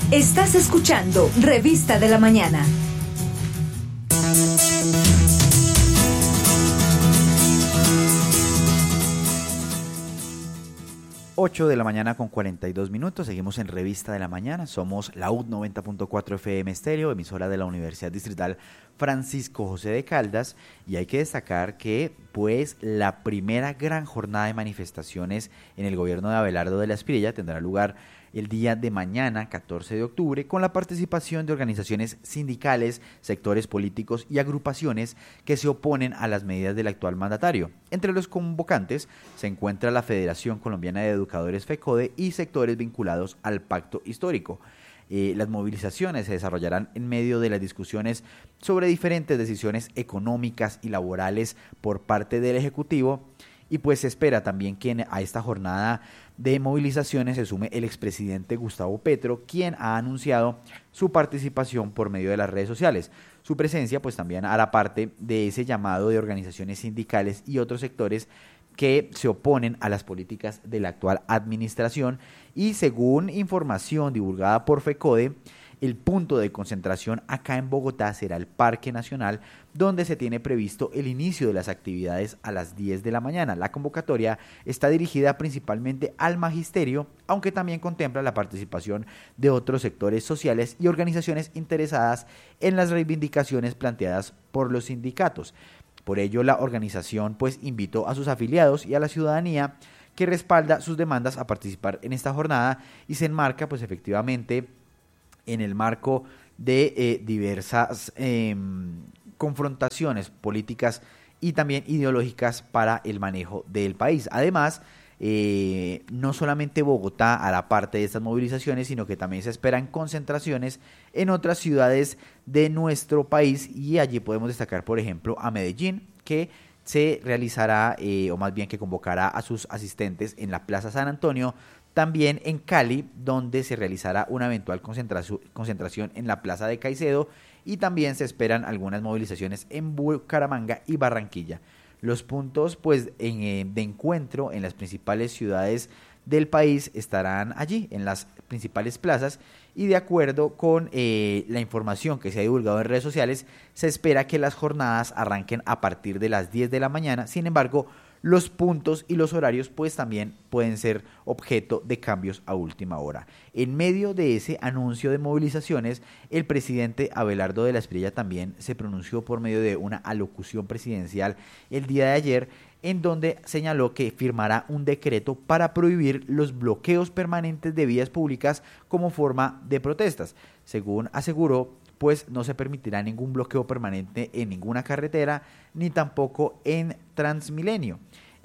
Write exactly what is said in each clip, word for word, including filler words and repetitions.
Estás escuchando Revista de la Mañana. ocho de la mañana con cuarenta y dos minutos, seguimos en Revista de la Mañana, somos la U noventa punto cuatro F M Estéreo, emisora de la Universidad Distrital Francisco José de Caldas, y hay que destacar que pues la primera gran jornada de manifestaciones en el gobierno de Abelardo de la Espriella tendrá lugar el día de mañana, catorce de octubre, con la participación de organizaciones sindicales, sectores políticos y agrupaciones que se oponen a las medidas del actual mandatario. Entre los convocantes se encuentra la Federación Colombiana de Educadores FECODE y sectores vinculados al Pacto Histórico. Eh, las movilizaciones se desarrollarán en medio de las discusiones sobre diferentes decisiones económicas y laborales por parte del Ejecutivo, y pues se espera también que a esta jornada de movilizaciones se sume el expresidente Gustavo Petro, quien ha anunciado su participación por medio de las redes sociales. Su presencia pues también hará parte de ese llamado de organizaciones sindicales y otros sectores que se oponen a las políticas de la actual administración, y según información divulgada por FECODE, el punto de concentración acá en Bogotá será el Parque Nacional, donde se tiene previsto el inicio de las actividades a las diez de la mañana. La convocatoria está dirigida principalmente al magisterio, aunque también contempla la participación de otros sectores sociales y organizaciones interesadas en las reivindicaciones planteadas por los sindicatos. Por ello, la organización pues invitó a sus afiliados y a la ciudadanía que respalda sus demandas a participar en esta jornada, y se enmarca pues efectivamente en el marco de eh, diversas eh, confrontaciones políticas y también ideológicas para el manejo del país. Además, eh, no solamente Bogotá hará parte de estas movilizaciones, sino que también se esperan concentraciones en otras ciudades de nuestro país, y allí podemos destacar, por ejemplo, a Medellín, que se realizará, eh, o más bien que convocará a sus asistentes en la Plaza San Antonio. También en Cali, donde se realizará una eventual concentración, concentración en la Plaza de Caicedo, y también se esperan algunas movilizaciones en Bucaramanga y Barranquilla. Los puntos pues, en, eh, de encuentro en las principales ciudades del país estarán allí, en las principales plazas, y de acuerdo con eh, la información que se ha divulgado en redes sociales, se espera que las jornadas arranquen a partir de las diez de la mañana. Sin embargo, los puntos y los horarios pues también pueden ser objeto de cambios a última hora. En medio de ese anuncio de movilizaciones, el presidente Abelardo de la Espriella también se pronunció por medio de una alocución presidencial el día de ayer, en donde señaló que firmará un decreto para prohibir los bloqueos permanentes de vías públicas como forma de protestas. Según aseguró, pues no se permitirá ningún bloqueo permanente en ninguna carretera, ni tampoco en Transmilenio.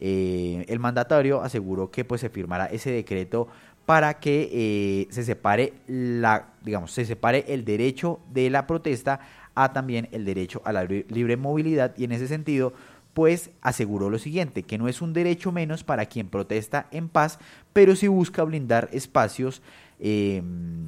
Eh, el mandatario aseguró que pues se firmará ese decreto para que eh, se separe la, digamos, se separe el derecho de la protesta a también el derecho a la libre movilidad, y en ese sentido pues aseguró lo siguiente, que no es un derecho menos para quien protesta en paz, pero sí busca blindar espacios eh,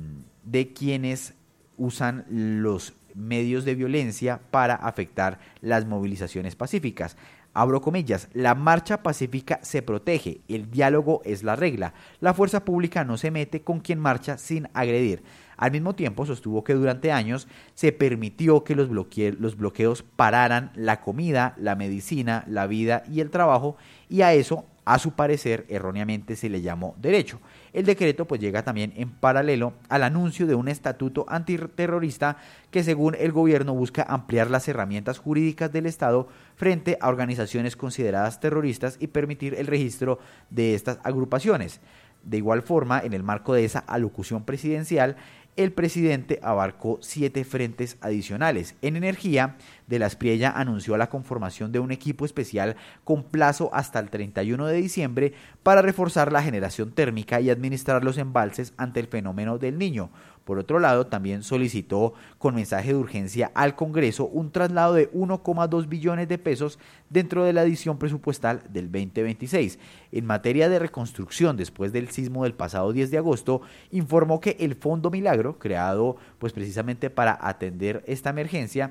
de quienes usan los medios de violencia para afectar las movilizaciones pacíficas. Abro comillas, la marcha pacífica se protege, el diálogo es la regla, la fuerza pública no se mete con quien marcha sin agredir. Al mismo tiempo sostuvo que durante años se permitió que los, bloque- los bloqueos pararan la comida, la medicina, la vida y el trabajo, y a eso, a su parecer, erróneamente se le llamó derecho. El decreto pues llega también en paralelo al anuncio de un estatuto antiterrorista que, según el gobierno, busca ampliar las herramientas jurídicas del Estado frente a organizaciones consideradas terroristas y permitir el registro de estas agrupaciones. De igual forma, en el marco de esa alocución presidencial, el presidente abarcó siete frentes adicionales. En energía, de la Espriella anunció la conformación de un equipo especial con plazo hasta el treinta y uno de diciembre para reforzar la generación térmica y administrar los embalses ante el fenómeno del Niño. Por otro lado, también solicitó con mensaje de urgencia al Congreso un traslado de uno coma dos billones de pesos dentro de la edición presupuestal del veinte veintiséis. En materia de reconstrucción después del sismo del pasado diez de agosto, informó que el Fondo Milagro, creado pues precisamente para atender esta emergencia,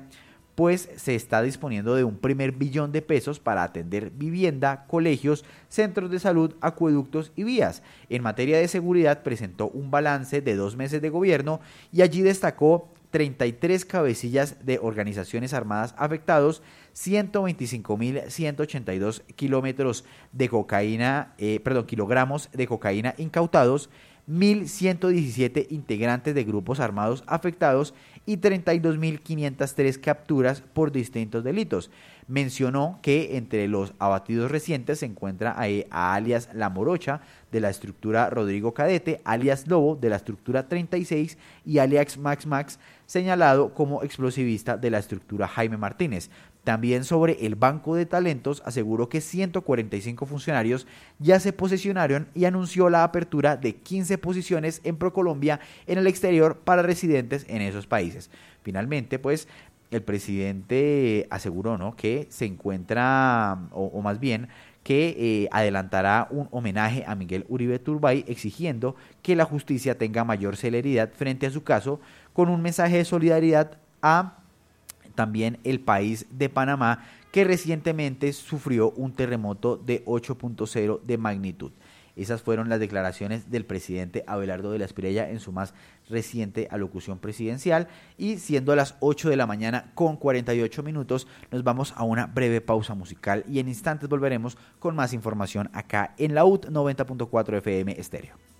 pues se está disponiendo de un primer billón de pesos para atender vivienda, colegios, centros de salud, acueductos y vías. En materia de seguridad presentó un balance de dos meses de gobierno y allí destacó treinta y tres cabecillas de organizaciones armadas afectados, ciento veinticinco mil ciento ochenta y dos kilómetros de cocaína, eh, perdón, kilogramos de cocaína incautados, mil ciento diecisiete integrantes de grupos armados afectados y treinta y dos mil quinientas tres capturas por distintos delitos. Mencionó que entre los abatidos recientes se encuentra a, a alias La Morocha de la estructura Rodrigo Cadete, alias Lobo de la estructura treinta y seis y alias Max Max, señalado como explosivista de la estructura Jaime Martínez. También sobre el Banco de Talentos aseguró que ciento cuarenta y cinco funcionarios ya se posesionaron y anunció la apertura de quince posiciones en ProColombia en el exterior para residentes en esos países. Finalmente, pues, el presidente aseguró, ¿no?, que se encuentra, o, o más bien, que eh, adelantará un homenaje a Miguel Uribe Turbay, exigiendo que la justicia tenga mayor celeridad frente a su caso, con un mensaje de solidaridad a también el país de Panamá, que recientemente sufrió un terremoto de ocho punto cero de magnitud. Esas fueron las declaraciones del presidente Abelardo de la Espriella en su más reciente alocución presidencial, y siendo las ocho de la mañana con cuarenta y ocho minutos, nos vamos a una breve pausa musical y en instantes volveremos con más información acá en la U T noventa punto cuatro F M Estéreo.